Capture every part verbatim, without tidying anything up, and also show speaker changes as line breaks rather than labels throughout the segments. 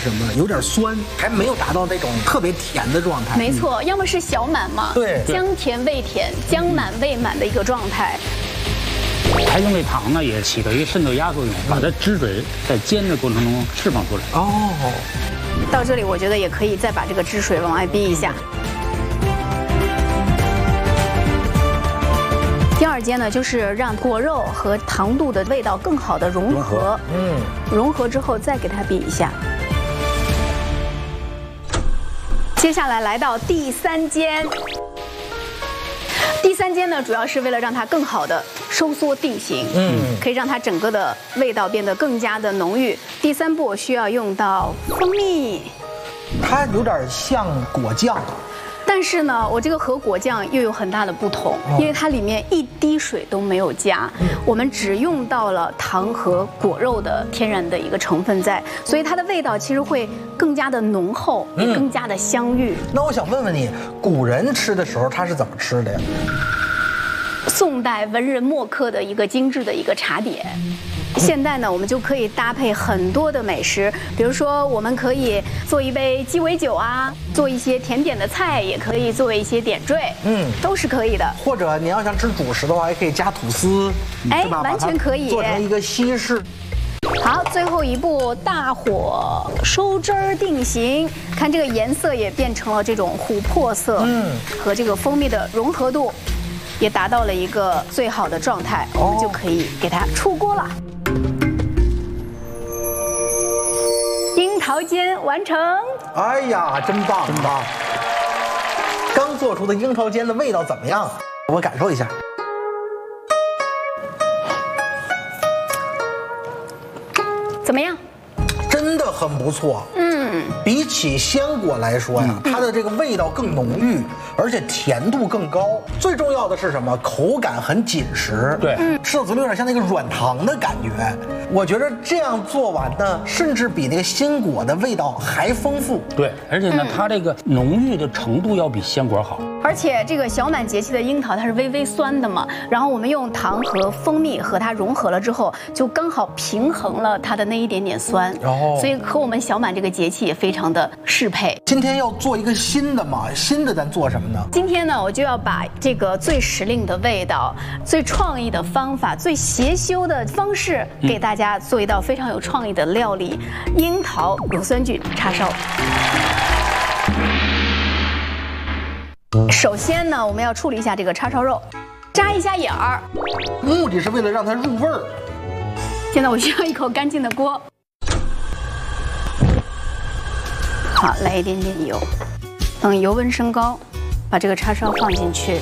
是什么呢？有点酸，还没有达到那种特别甜的状态。
没错，要么是小满嘛，
对，
将甜未甜，将满未满的一个状态。
还用这糖呢，也起到一个渗透压作用，把它汁水在煎的过程中释放出来。
哦，
到这里我觉得也可以再把这个汁水往外逼一下。第二阶呢，就是让果肉和糖度的味道更好的融合。嗯，融合之后再给它逼一下。接下来来到第三阶。第三阶呢，主要是为了让它更好的收缩定型，嗯，可以让它整个的味道变得更加的浓郁。第三步需要用到蜂蜜，
它有点像果酱。
但是呢，我这个和果酱又有很大的不同，因为它里面一滴水都没有加，我们只用到了糖和果肉的天然的一个成分在，所以它的味道其实会更加的浓厚，也更加的香郁。
那我想问问你，古人吃的时候他是怎么吃的呀？
宋代文人墨客的一个精致的一个茶点。现在呢，我们就可以搭配很多的美食，比如说我们可以做一杯鸡尾酒啊，做一些甜点的菜，也可以作为一些点缀，嗯，都是可以的。
或者你要想吃主食的话，也可以加吐司，
哎，完全可以
做成一个西式。
好，最后一步，大火收汁儿定型，看这个颜色也变成了这种琥珀色，嗯，和这个蜂蜜的融合度也达到了一个最好的状态，我们就可以给它出锅了。樱桃煎完成。
哎呀，真棒，真棒！刚做出的樱桃煎的味道怎么样？我感受一下。
怎么样？
真的很不错。嗯，比起鲜果来说呀，它的这个味道更浓郁，而且甜度更高。最重要的是什么？口感很紧实。
对，
吃到嘴里有点像那个软糖的感觉。我觉得这样做完呢，甚至比那个鲜果的味道还丰富。
对，而且呢，它这个浓郁的程度要比鲜果好。
而且这个小满节气的樱桃它是微微酸的嘛，然后我们用糖和蜂蜜和它融合了之后，就刚好平衡了它的那一点点酸，哦，所以和我们小满这个节气也非常的适配。
今天要做一个新的嘛，新的咱做什么呢？
今天呢，我就要把这个最时令的味道、最创意的方法、最邪修的方式，给大家做一道非常有创意的料理——樱桃乳酸菌叉烧。首先呢，我们要处理一下这个叉烧肉，扎一下眼儿，
目的是为了让它入味儿。
现在我需要一口干净的锅，好，来一点点油，等油温升高，把这个叉烧放进去。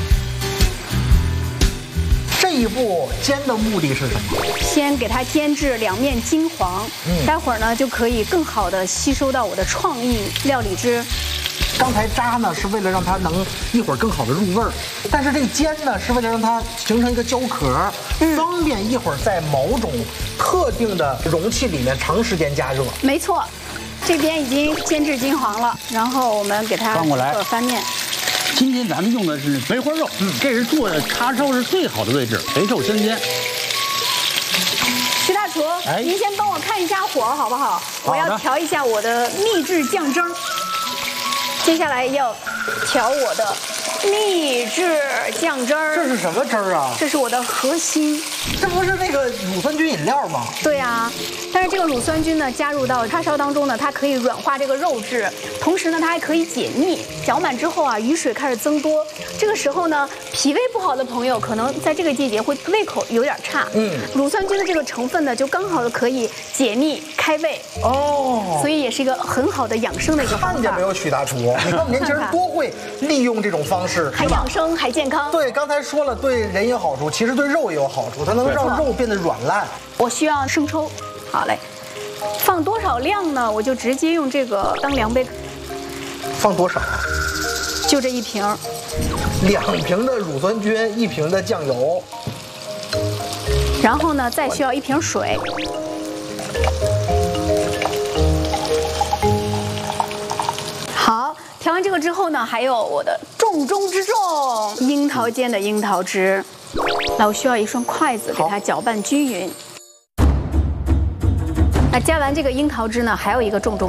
这一步煎的目的是什么？
先给它煎至两面金黄，嗯，待会儿呢就可以更好的吸收到我的创意料理汁。
刚才炸呢是为了让它能一会儿更好的入味儿，但是这个煎呢是为了让它形成一个胶壳，嗯，方便一会儿在某种特定的容器里面长时间加热。
没错，这边已经煎至金黄了，然后我们给它
翻过来
翻面。
今天咱们用的是肥花肉，嗯，这是做叉烧是最好的位置，肥瘦相间。
徐大厨，哎，您先帮我看一下火好不好？我要调一下我的秘制酱汁儿。接下来要调我的秘制酱汁儿。
这是什么汁儿啊？
这是我的核心。
这不是那个乳酸菌饮料吗？
对啊，但是这个乳酸菌呢，加入到叉烧当中呢，它可以软化这个肉质，同时呢，它还可以解腻。搅满之后啊，雨水开始增多，这个时候呢，脾胃不好的朋友可能在这个季节会胃口有点差。嗯，乳酸菌的这个成分呢，就刚好的可以解腻开胃。哦，所以也是一个很好的养生的一个方法。
看见没有，许大厨？你看我们年轻人多会利用这种方式，
还养生还健康。
对，刚才说了，对人有好处，其实对肉也有好处，它能让肉变得软烂。
我需要生抽，好嘞，放多少量呢？我就直接用这个当量杯。
放多少？
就这一瓶。
两瓶的乳酸菌，一瓶的酱油。
然后呢，再需要一瓶水。好，调完这个之后呢，还有我的重中之重——樱桃煎的樱桃汁。那我需要一双筷子给它搅拌均匀。那加完这个樱桃汁呢，还有一个重中。